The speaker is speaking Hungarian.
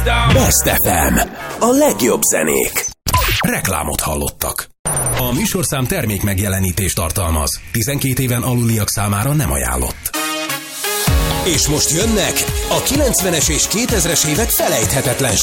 Best FM. A legjobb zenék. Reklámot hallottak. A műsorszám termék megjelenítést tartalmaz. 12 éven aluliak számára nem ajánlott. És most jönnek a 90-es és 2000-es évek felejthetetlen